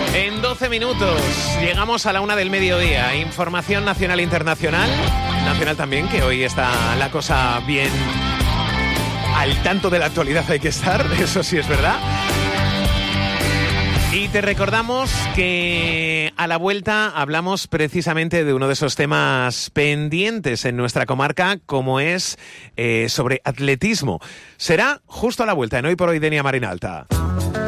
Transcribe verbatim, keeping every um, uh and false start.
En doce minutos llegamos a la una del mediodía. Información nacional e internacional. Nacional también, que hoy está la cosa bien al tanto de la actualidad, hay que estar, eso sí es verdad. Y te recordamos que a la vuelta hablamos precisamente de uno de esos temas pendientes en nuestra comarca, como es eh, sobre atletismo. Será justo a la vuelta, en Hoy por Hoy, Denia Marinalta.